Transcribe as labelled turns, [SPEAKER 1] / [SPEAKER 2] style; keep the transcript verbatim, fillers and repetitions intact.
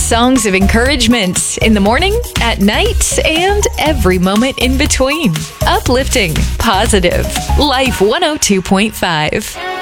[SPEAKER 1] songs of encouragement in the morning, at night, and every moment in between. Uplifting, positive. Life one oh two point five.